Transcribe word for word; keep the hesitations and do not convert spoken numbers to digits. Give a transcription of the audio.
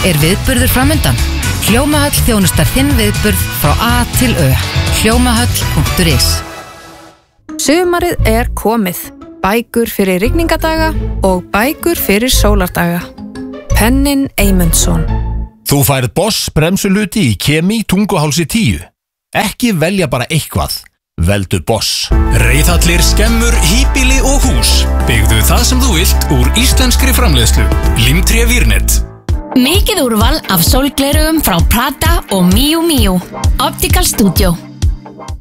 Er viðburður framundan? Hljómahöll þjónustar þinn viðburð frá A til Ö. hljómahöll punktur is. Sumarið er komið. Bækur fyrir rigningadaga og bækur fyrir sólardaga. Pennin Eymundsson. Þú færð Boss bremsuluti í Kemi Tunguhálsi tíu. Ekki velja bara eitthvað. Veldu Boss. Reiðhallir, skemmur, híbýli og hús. Byggðu það sem þú vilt úr íslenskri framleiðslu. Limtré Vírnet. Mikið úrval af sólglerugum frá Prada og Miu Miu. Optical Studio.